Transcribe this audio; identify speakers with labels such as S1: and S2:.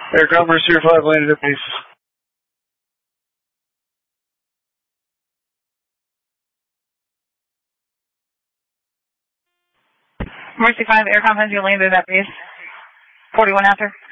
S1: Aircraft Mercy 5 landed at base.
S2: Mercy 5, Aircraft has you landed at base. 41 after.